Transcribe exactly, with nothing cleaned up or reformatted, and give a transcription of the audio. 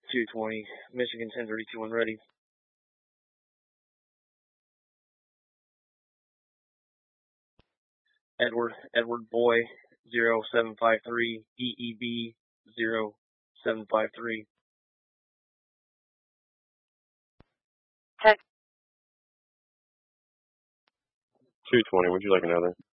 two twenty, Michigan ten thirty-two when ready. Edward, Edward Boy, zero seven five three, E E B, zero seven five three. two twenty, would you like another?